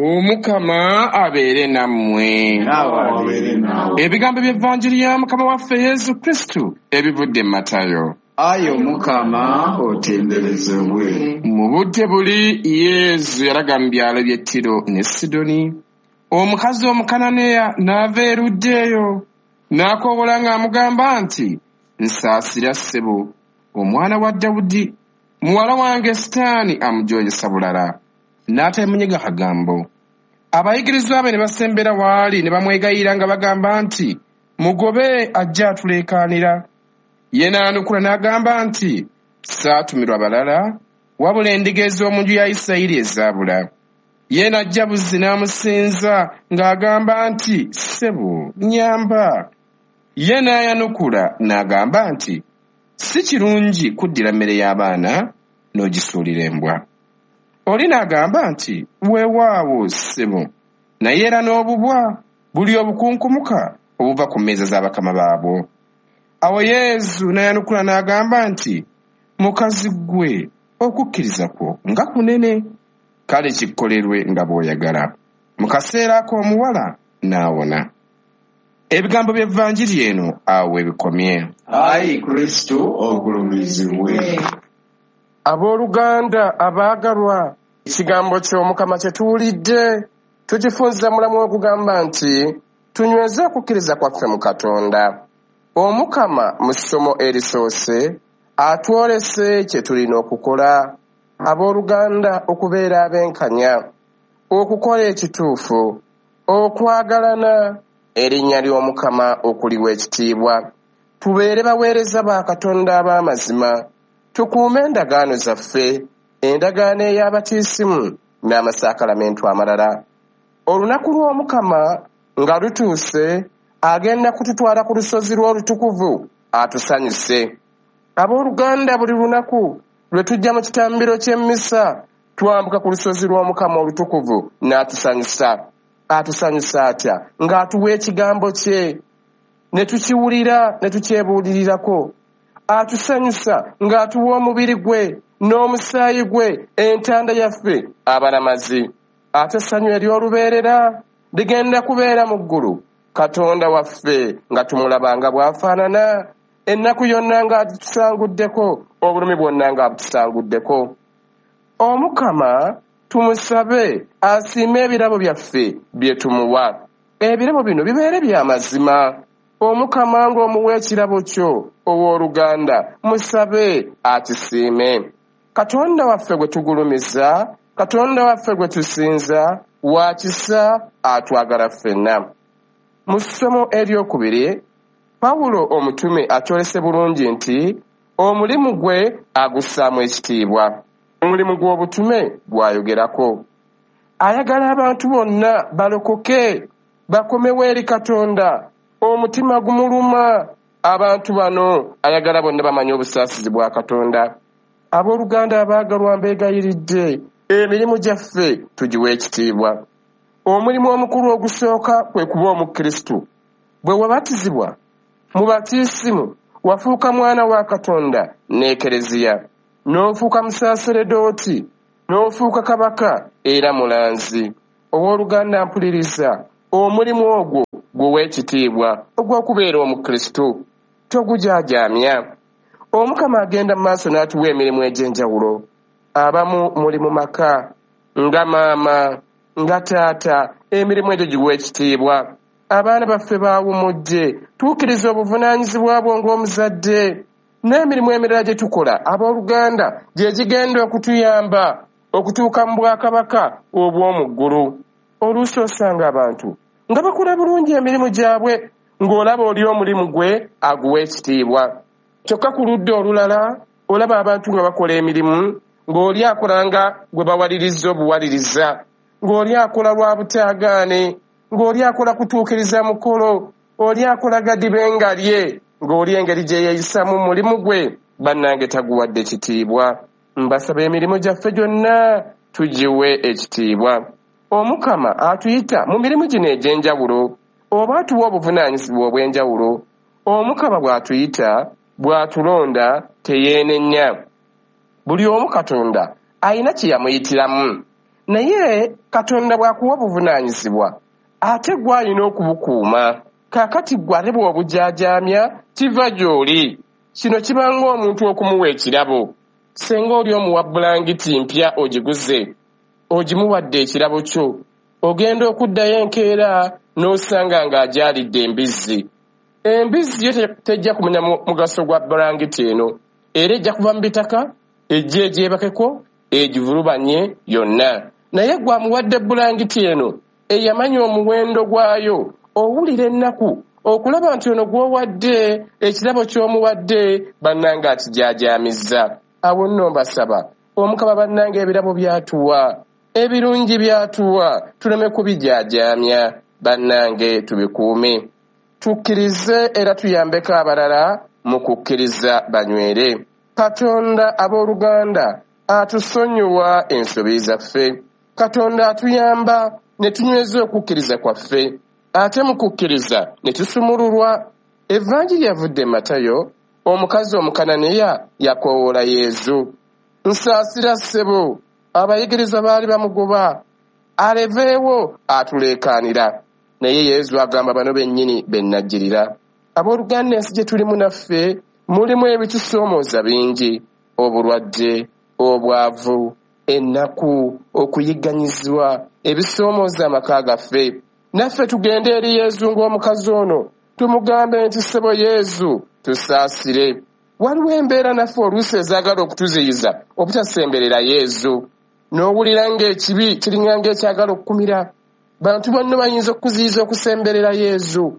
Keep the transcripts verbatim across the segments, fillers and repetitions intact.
Omukama abeere nammwe. Ebigambo by'Evangiri ya Mukama waffe Yesu Kristo ebivudde mu Matayo. Ayi Omukama otenderezebwe. Mu budde buli Yesu yalaga mu byalo by'e Tiro ne Sidoni. Omukazi Omukananeya n'ava erudda eyo n'akoowola ng'amugamba nti, nsaasira ssebo, omwana wa Dawudi, muwala wange Sitaani amujoonyesa bulala. N'ateemunyega kagambo. Abayigirizwa be ne basembera waali ne bamwegayirira nga bagamba nti, mugobe ajja atuleekaanira. Ye n'anukula n'agamba nti, saatumirwa balala, wabula endiga ez'omu nju ya Isirayiri ezaabula. Ye n'ajja buzzi n'amusinza ng'agamba nti, ssebo, nyamba. Ye n'ayanukula n'agamba nti, si kirungi kuddira mmere y'abaana n'ogisuulira embwa. Oli n'agamba nti, weewaawo ssebo, naye era n'obubwa buli obukunkumuka obuva ku mmeeza z'abakama baabwo. Awo Yesu n'ayanukula n'agamba nti, mukazi ggwe, okukkiriza kwo nga kunene, kale kikkolerwe nga bw'oyagala. Mu kaseera ako omuwala n'awona. Ebigambo by'Evangiri eno awo ebikomye. Ayi Kristo ogulumizibwe. Abooluganda abaagalwa, ekigambo ky'Omukama kye tuwulidde tukifunza mulamu ogugamba nti tunyweze okukkiriza kwaffe mu Katonda. Omukama mu ssomo erisoose atwolese kye tulina okukola. Abooluganda okubeera abenkanya, okukola ekituufu, okwagalana, erinnya ly'Omukama okuliwa ekitiibwa. Tubeere baweereza ba Katonda ab'amazima. Tukuume endagaano zaffe, endagaano ey'abatiisimu n'amasakalamentu amalala. Olunaku lw'Omukama nga lutuuse, agenda kututwala ku lusozi lw'olutukuvu atusanyuse. Abooluganda, buli lunaku lwe tujja mu kitambiro ky'emmisa twambuka ku lusozi lw'Omukama olutukuvu n'atusanyusa. Atusanyusa atya? Ng'atuwa ekigambo kye ne tukiwulira ne tukyebuulirirako. Atusanyusa ng'atuwa omubiri gwe n'omusaayi gwe, entanda yaffe abalamazi. Ate essanyu ery'olubeerera ligenda kubeera mu ggulu, Katonda waffe nga tumulaba nga bw'afaanana, ennaku yonna ng'atusanguddeko, obulumi bwonna ng'abutusanguddeko. Omukama tumusabe asiime ebirabo byaffe bye tumuwa. Ebirabo bino bibeere bya mazima. Omukama ng'omuwa ekirabo kyo owooluganda, musabe akisiime. Katonda waffe gwe tugulumiza, Katonda waffe gwe tusinza, wa kisa, atwagala ffenna. Mu ssomo eryokubiri, Pawulo omutume akyolese bulungi nti omulimu gwe agussaamu ekitiibwa. Omulimu gw'obutume gw'ayogerako. Ayagala abantu bonna balokoke, bakomewo eri Katonda. Omutima gumuluma. Abantu bano ayagala bonna bamanye obusaasizi bwa Katonda. Abooluganda abaagalwa, mbeegayiridde, emirimu gyaffe tugiwe ekitiibwa. Omulimu omukulu ogusooka kwe kuba Omukristo. Bwe wabatizibwa mu batiisimu, wafuuka mwana wa Katonda n'Ekereziya, n'ofuuka musaaseredooti, n'ofuuka kabaka era mulanzi. Owooluganda, mpuliriza, omulimu ogwo guwe ekitiibwa ogw'okubeera Omukristo, togujaajamya. Omukama agenda mu maaso n'atuwa emirimu egy'enjawulo. Abamu muli mu maka, nga maama, nga taata, emirimu egyo giwe ekitiibwa. Abaana baffe baawumudde, tuukiriza obuvunaanyizibwa bwo ng'omuzadde. N'emirimu emirala gye tukola, abooluganda, gye gigenda okutuyamba okutuuka mu bwakabaka obw'omu ggulu. Oluusi osanga abantu nga bakola bulungi emirimu gyabwe, ng'olaba oli omulimu gwe aguwa ekitiibwa. Kyokka ku ludda olulala olaba abantu nga bakola emirimu, ng'oli akola nga gwe bawaliriza obuwaliriza, ng'oli akola lwa butaagaane, ng'oli akola kutuukiriza mukolo, oli akola gadibe ngalye, ng'oli engeri gye yeeyisamu mulimu gwe, bannange taguwadde ekitiibwa. Mbasaba emirimu gyaffe gyonna tugiwe ekitiibwa. Omukama atuyita mu mirimu gino egy'enjawulo, oba atuwa obuvunaanyizibwa obw'enjawulo. Omukama bw'atuyita, bw'atulonda, teyeenenya. Buli omu Katonda ayina kye yamuyitiramu. naye Katonda bw'akuwa obuvunaanyizibwa ate gw'alina okubukuuma. Kaakati ggwe ate bw'obujaajamya kiva gy'oli. Kino kiba ng'omuntu okumuwa ekirabo. Senga oli omuwa bulangiti mpya ogiguze, ogimuwadde ekirabo kyo, ogenda okuddayo enkeera n'osanga ng'agyalidde embizzi. Embizzi yo tejja kumenya mugaso gwa bulangiti eno, era ejja kuva mu bitaka, ejja egyebakeko, egivulubanye yonna. Naye gwe amuwadde bulangiti eno eyamanya omuwendo gwayo, owulira ennaku okulaba nti ono gw'owadde ekirabo ky'omuwadde bannange akijaajamizza. Awo nno mbasaba Omukama bannange ebirabo byatuwa, ebirungi byatuwa, tuleme kubijaajamya. Bannange tubikuume, tukkirize era tuyambeko abalala mu kukkiriza banywere. Katonda abooluganda atusonyiwa ensobi zaffe. Katonda atuyamba ne tunyweza okukkiriza kwaffe, ate mu kukkiriza ne tusumululwa. Evanjiri yavudde Matayo. Omukazi Omukananiya yakoowoola Yesu. Nsaasira ssebo, abayigiriza baali bamugoba, aleveewo atuleekaanira. Naye Yesu agamba bano bennyini be nnajjirira. Abooluganda, ensi gye tulimu naffe mulimu ebitusoomooza bingi: obulwadde, obwavu, ennaku, okuyigganyizibwa, ebisoomooza amaka gaffe. Naffe tugende eri Yesu ng'omukazi ono, tumugambe nti ssebo Yesu tusaasire. Waliwo embeera naffe oluusi ezaagala okutuziyiza obutasemberera Yesu. N'owulira ng'ekibi kiringa ng'ekyagala okukumira. Bantu bonna bayinza okukuziyiza okusemberera Yesu.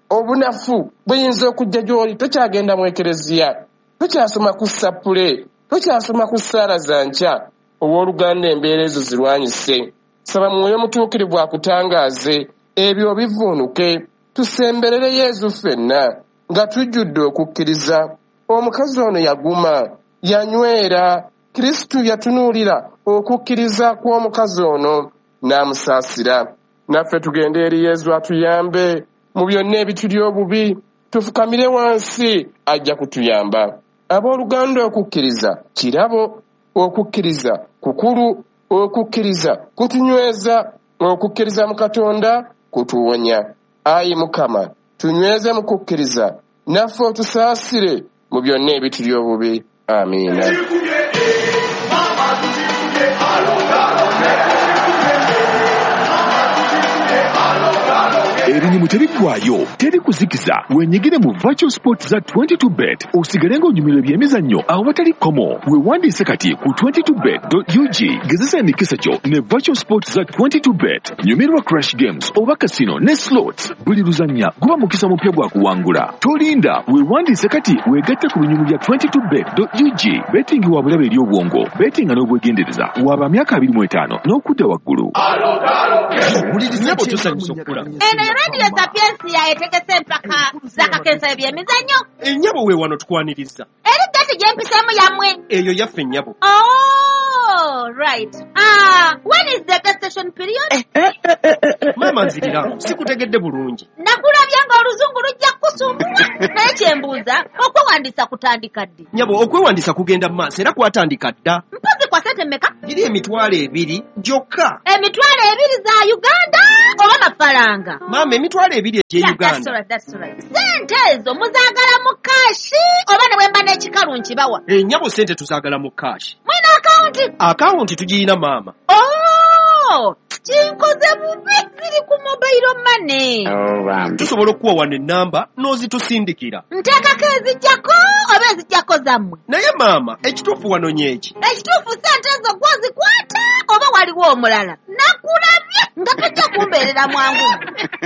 Obunafu buyinza okujja gy'oli, tokyagenda mu ekereziya, tokyasoma ku sapule, tokyasoma ku ssaala za nkya. Owooluganda, embeera ezo zirwanyise. Saba Mwoyo Mutuukirivu akutangaaze, ebyo bivuunuke, tusemberere Yesu ffenna nga tujjudde okukkiriza. Omukazi ono yaguma, yanywera. Kristo yatunuulira okukkiriza kw'omukazi ono n'amusaasira. Naffe tugende eri Yesu atuyambe mu byonna ebituli obubi, tufukamire wansi, ajja kutuyamba. Abooluganda, okukkiriza kirabo, okukkiriza kukulu, okukkiriza kutunyweza, okukkiriza mu Katonda kutuwonya. Ayi Mukama, tunyweze mu kukkiriza, naffe otusaasire mu byonna ebituli obubi. Amiina. Ebinyimu tebiggwaayo, teri kuzikiza. Wenyigire mu Virtual Sport za twenty-two bet osigale ng'onyumirwa ebyemizannyo awatali komo. Weewandiise kati ku twenty-two bet dot u g. Gezesa emikisa kyo ne Virtual Sport za twenty-two bet. Nyumirwa Crash Games oba Casino ne Slots. Buli luzannya guba mukisa mupya gwa kuwangula. Tolinda, weewandiise kati weegatte ku binyumu bya twenty-two bet dot u g. Betting wa bulabe eri obwongo. Betting n'obwegendereza waba myaka abiri mu etaano n'okudda waggulu. Nyabo tusanyusa okula. Radio Sapiensia etegese empaka zakakensa ebyemizannyo. Ennyabo we wano tukwaniriza. Eri gati gye mpisemu yammwe. Eyo yaffe ennyabo. Oh, right. Ah, when is the gestation period? Mama nzirira, sikutegedde bulungi. Nakulabya nga oluzungu lujja kusumbula. Naye kyembuuza, okwewandiisa kutandika ddi? Nyabo, okwewandiisa kugenda mu maaso era kwatandika dda. Mpozi kwa sente mmeka? Giri emitwalo ebiri gyokka. Emitwalo ebiri za Uganda oba mafaranga? Mama, emitwalo ebiri egye Yeah, Uganda. that's right, that's right. Sente ezo muzaagala mu kashi oba ne bwemba n'ekikalu nkibawa? Ennyabo sente tuzaagala mu kashi. Mwina akawunti? Akawunti tugirina maama. Oh, kinkoze bubi ziri ku mobile money. Oh, bambi. Tusobola okuwa wano ennamba n'ozitusindikira. Nteekako ezijjako oba ezijjako zammwe? Naye maama, ekituufu wano nyeeki. Ekituufu sente ezo gwozikwata oba waliwo omulala? Nakulabye nga tajja kumbeerera mwangu.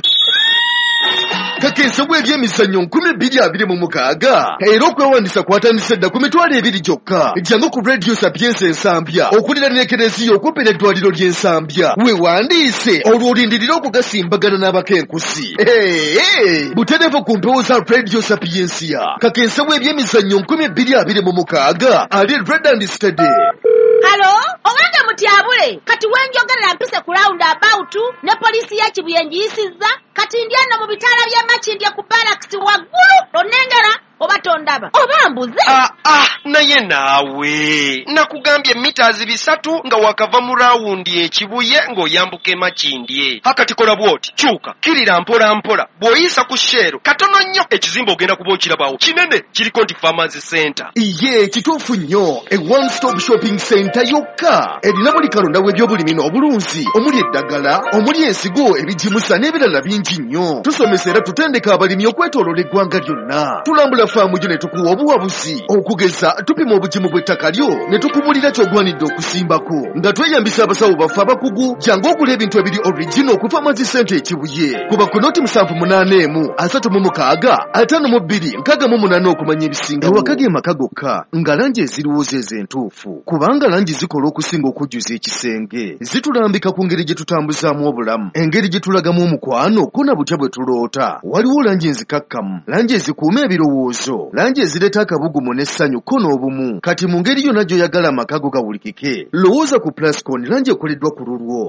Kakensa bw'ebyemizannyo nkumi bbiri abiri mu mukaaga era okwewandiisa kwatandise dda ku mitwalo ebiri gyokka. Jangu ku Radio Sapienza Ensambya okulira n'ekereziya okumpi n'eddwaliro ly'Ensambya. Weewandiise olwo olindirira okugasimbagana n'abakenkusi. Hey, butereevu ku mpewo za Radio Sapienza. Kakensa bw'ebyemizannyo nkumi bbiri abiri mu mukaaga ali Red and Steady. Halo, owange mutyabule kati wenjogerera mpise ku round about ne poliisi y'Ekibuye ngiyisizza kati ndi eno mu bitaala by'e Makindye ku barracks waggulu onengera oba tondaba oba mbuze. Ah, ah, naye naawe nakugambye mitaazi bisatu nga wakava mu rawundi ekibuye ng'oyambuka e Makindye. Hakati kola bwoti kyuka kirira mpola mpola bw'oyisa ku sheero katono nnyo ekizimbe ogenda kuba okirabawo kinene kiriko nti Farmers Center. Iye kituufu nnyo e one stop shopping center yokka erina buli kalonda w'ebyobulimi n'obulunzi omuli eddagala omuli ensigo ebijimusa n'ebirala bingi nnyo. Tusomesa era tutendeka abalimi okwetooloola eggwanga lyonna. Tulambula faamu gyo ne tukuwa obuwabuzi okugeza tupima obugimu bw'ettaka lyo ne tukubulira ky'ogwanidde okusimbako nga tweyambisa abasawo baffe abakugu jangu okula ebintu ebiri original ku Farmers Center ekibuye kuba ku noti musanvu munaana emu asatu mu mukaaga ataano mu bbiri nkaaga mu munaana okumanya ebisinga awaka g'emaka gokka nga langi eziriwooza ez'entuufu kubanga langi zikola okusinga okujjuza ekisenge zitulambika ku ngeri gye tutambuzaamu obulamu engeri gye tulagamu omukwano ko na butya bwe tuloota. Waliwo langi enzikakkamu langi ezikuuma ebirowoozo langi ezireeta akabugumu n'essanyu ko n'obumu kati mu ngeri yonna gy'oyagala amaka go gawulikike lowooza ku Plascon langi ekoleddwa ku lulwo